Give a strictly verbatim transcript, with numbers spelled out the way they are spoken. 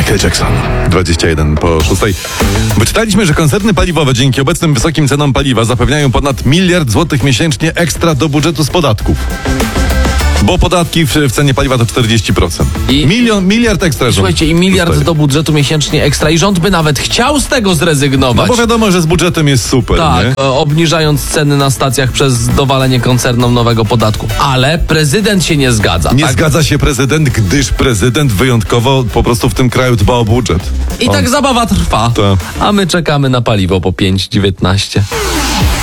Michael Jackson. dwadzieścia jeden po szóstej. Wyczytaliśmy, że koncerny paliwowe dzięki obecnym wysokim cenom paliwa zapewniają ponad miliard złotych miesięcznie ekstra do budżetu z podatków. Bo podatki w, w cenie paliwa to czterdzieści procent. I- Milion, miliard ekstra rząd Słuchajcie, i miliard dostaje. do budżetu miesięcznie ekstra i rząd by nawet chciał z tego No zrezygnować. bo wiadomo, że z budżetem jest super, Tak, nie? e, obniżając ceny na stacjach przez dowalenie koncernom nowego podatku. Ale prezydent się nie zgadza. Nie tak? zgadza się prezydent, gdyż prezydent wyjątkowo po prostu w tym kraju dba o budżet. I On- tak zabawa trwa. Tak. A my czekamy na paliwo po pięć dziewiętnaście.